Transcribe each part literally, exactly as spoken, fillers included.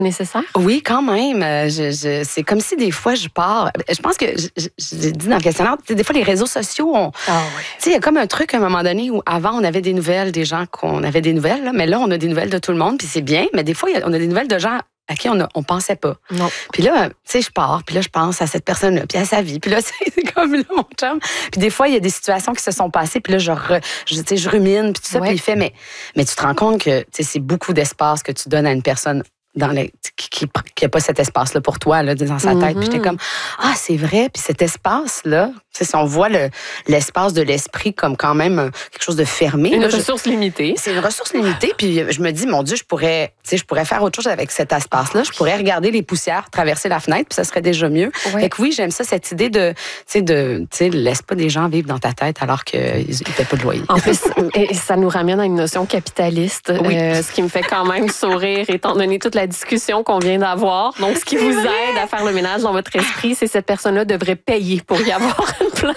nécessaire? Oui, quand même. Je, je, c'est comme si des fois, je pars... Je pense que, je, je, j'ai dit dans le questionnaire, des fois, les réseaux sociaux, on... Ah oui. Tu sais, il y a comme un truc à un moment donné où avant, on avait des nouvelles des gens qu'on avait des nouvelles, là, mais là, on a des nouvelles de tout le monde, puis c'est bien, mais des fois, on a des nouvelles de gens à qui on ne on pensait pas. Non. Puis là, tu sais, je pars, puis là, je pense à cette personne-là, puis à sa vie, puis là, c'est comme là, mon chum. Puis des fois, il y a des situations qui se sont passées, puis là, je, re, je, tu sais, je rumine, puis tout ça, ouais. puis il fait, mais, mais tu te rends compte que, tu sais, c'est beaucoup d'espace que tu donnes à une personne dans les, qui n'a pas cet espace-là pour toi, là, dans sa tête. Mm-hmm. Puis j'étais comme, ah, c'est vrai. Puis cet espace-là, si on voit le, l'espace de l'esprit comme quand même quelque chose de fermé. Une là, ressource je, limitée. C'est une ressource limitée. Puis je me dis, mon Dieu, je pourrais, tu sais, je pourrais faire autre chose avec cet espace-là. Je pourrais regarder les poussières, traverser la fenêtre, puis ça serait déjà mieux. Ouais. Fait que oui, j'aime ça, cette idée de, tu sais, de, tu sais, laisse pas des gens vivre dans ta tête alors qu'ils ne paient pas de loyer. En plus, ça nous ramène à une notion capitaliste, oui. euh, ce qui me fait quand même sourire, étant donné toute la discussion qu'on vient d'avoir. Donc, ce qui vous aide à faire le ménage dans votre esprit, c'est cette personne-là devrait payer pour y avoir une place.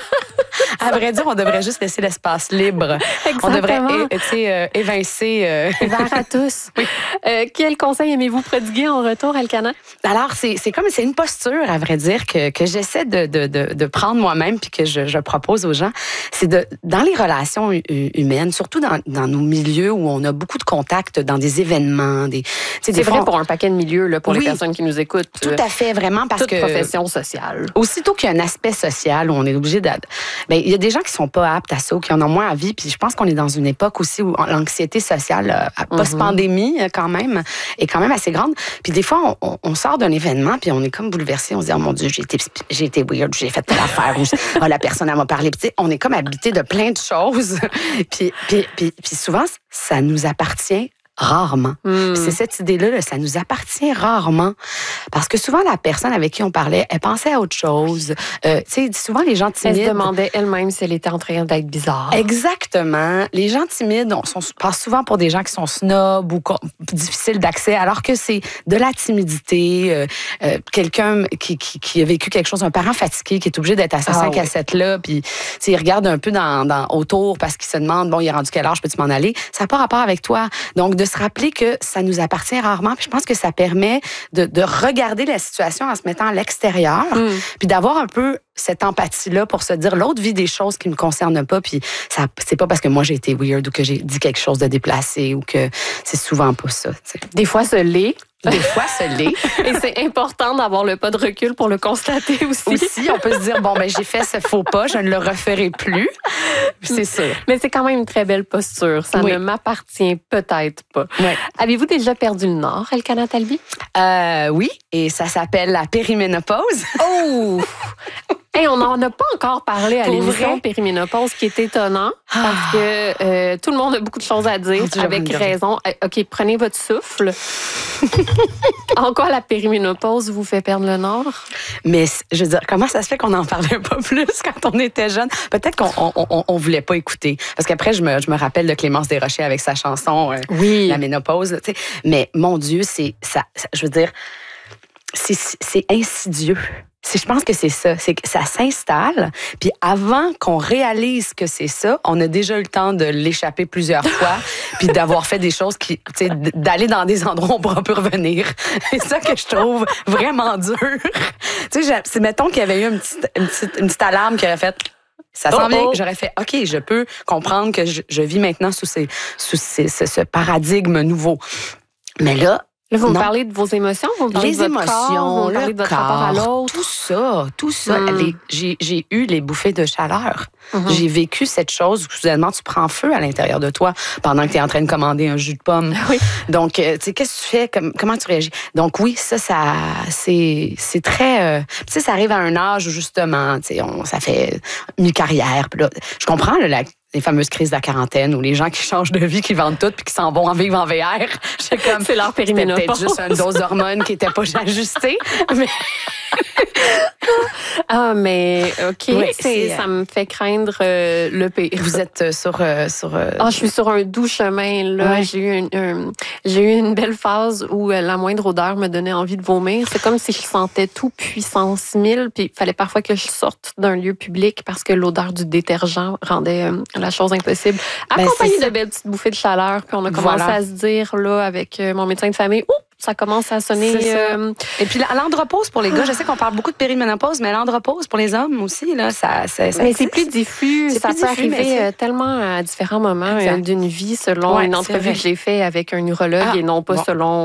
À vrai dire, on devrait juste laisser l'espace libre. Exactement. On devrait tu sais, euh, évincer... Euh... Ouvert à tous. Oui. Euh, quel conseil aimez-vous prodiguer en retour, Elkana? Alors, c'est, c'est comme c'est une posture, à vrai dire, que, que j'essaie de, de, de, de prendre moi-même puis que je, je propose aux gens. C'est de, dans les relations humaines, surtout dans, dans nos milieux où on a beaucoup de contacts, dans des événements. Des, c'est des vrai fois, pour un paquet de milieux, là, pour oui, les personnes qui nous écoutent. Tout à fait, vraiment, parce toute que... profession sociale. Aussitôt qu'il y a un aspect social où on est obligé d'être... Bien, il y a des gens qui sont pas aptes à ça ou qui en ont moins envie. Puis je pense qu'on est dans une époque aussi où l'anxiété sociale, post-pandémie quand même, est quand même assez grande. Puis des fois, on, on sort d'un événement puis on est comme bouleversé. On se dit, oh mon Dieu, j'ai été, j'ai été weird, j'ai fait telle affaire. Ou oh, la personne, elle m'a parlé. Puis on est comme habité de plein de choses. puis, puis, puis, puis souvent, ça nous appartient rarement. Mm. C'est cette idée-là, là, ça nous appartient rarement. Parce que souvent, la personne avec qui on parlait, elle pensait à autre chose. Euh, tu sais, souvent, les gens timides... Elle se demandait elle-même si elle était en train d'être bizarre. Exactement. Les gens timides, on, on passe souvent pour des gens qui sont snobs ou difficiles d'accès, alors que c'est de la timidité. Euh, euh, quelqu'un qui, qui, qui a vécu quelque chose, un parent fatigué, qui est obligé d'être à ces cinq à sept-là, puis il regarde un peu dans, dans, autour parce qu'il se demande, bon, il est rendu quel âge, peux-tu m'en aller? Ça n'a pas rapport avec toi. Donc, de se rappeler que ça nous appartient rarement. Puis je pense que ça permet de, de regarder la situation en se mettant à l'extérieur, mm. puis d'avoir un peu cette empathie-là pour se dire l'autre vit des choses qui me concernent pas, puis ça, c'est pas parce que moi j'ai été weird ou que j'ai dit quelque chose de déplacé ou que c'est souvent pas ça. T'sais. Des fois, ce l'est. Des fois, ce l'est. Et c'est important d'avoir le pas de recul pour le constater aussi. Aussi, on peut se dire, bon, ben j'ai fait ce faux pas, je ne le referai plus. C'est sûr. Mais c'est quand même une très belle posture. Ça oui. ne m'appartient peut-être pas. Oui. Avez-vous déjà perdu le nord, Elkana Talbi? Euh, oui, et ça s'appelle la périménopause. Oh! Hey, on n'en a pas encore parlé à Pour l'émission vrai? Périménopause, ce qui est étonnant, ah. parce que euh, tout le monde a beaucoup de choses à dire, oh, avec raison. OK, prenez votre souffle. En quoi la périménopause vous fait perdre le nord? Mais, je veux dire, comment ça se fait qu'on n'en parlait pas plus quand on était jeune? Peut-être qu'on on, on voulait pas écouter. Parce qu'après, je me, je me rappelle de Clémence Desrochers avec sa chanson euh, oui. La ménopause. Tu sais. Mais, mon Dieu, c'est ça, ça je veux dire, c'est, c'est insidieux. C'est, je pense que c'est ça, c'est que ça s'installe, puis avant qu'on réalise que c'est ça, on a déjà eu le temps de l'échapper plusieurs fois, puis d'avoir fait des choses qui, tu sais, d'aller dans des endroits où on pourra plus revenir. C'est ça que je trouve vraiment dur. Tu sais, c'est mettons qu'il y avait eu une petite, une petite, une petite alarme qui aurait fait. Ça s'en vient, j'aurais fait, OK, je peux comprendre que je, je vis maintenant sous, ces, sous ces, ce, ce paradigme nouveau. Mais là, Là, vous non. me parlez de vos émotions, vous me parlez les de votre émotions, corps, vous me parlez de votre corps, rapport à l'autre. Tout ça, tout ça. Mm. Les, j'ai, j'ai eu les bouffées de chaleur. Mm-hmm. J'ai vécu cette chose où soudainement tu prends feu à l'intérieur de toi pendant que tu es en train de commander un jus de pomme. Oui. Donc, tu sais, qu'est-ce que tu fais? Comme, comment tu réagis? Donc oui, ça, ça c'est, c'est très... Euh, tu sais, ça arrive à un âge où justement, tu sais, on, ça fait mi-carrière. Puis là, je comprends, là, la, les fameuses crises de la quarantaine ou les gens qui changent de vie, qui vendent tout puis qui s'en vont en vivre en V R. Comme, c'est leur périménopause. C'était peut-être juste une dose d'hormones qui n'était pas ajustée. Mais, Ah, mais OK, Oui, c'est, c'est, ça me fait craindre euh, le pire. Vous êtes euh, sur... euh, sur euh, Ah, je suis sur un doux chemin. Là. Ouais. J'ai, eu une, un- j'ai eu une belle phase où euh, la moindre odeur me donnait envie de vomir. C'est comme si je sentais tout puissance mille, puis il fallait parfois que je sorte d'un lieu public parce que l'odeur du détergent rendait euh, la chose impossible. Ben, Accompagnée c'est ça. de belles petites bouffées de chaleur, puis on a commencé Voilà. à se dire, là, avec euh, mon médecin de famille, oups, ça commence à sonner. C'est ça. euh, Et puis la- l'andropause pour les gars, je sais qu'on parle beaucoup de périménopause, mais l'andropause pour les hommes aussi, là, ça, ça, ça mais existe. c'est plus diffus. C'est Ça plus peut diffus, mais arriver c'est- euh, tellement à différents moments Exact. euh, d'une vie selon Ouais, une c'est entrevue vrai. que j'ai fait avec un urologue Ah, et non pas bon. selon